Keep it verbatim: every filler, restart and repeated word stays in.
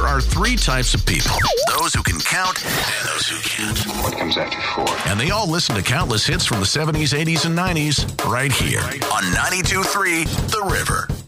are three types of people. Those who can count and those who can't. What comes after four? And they all listen to countless hits from the seventies, eighties, and nineties right here on ninety-two point three The River.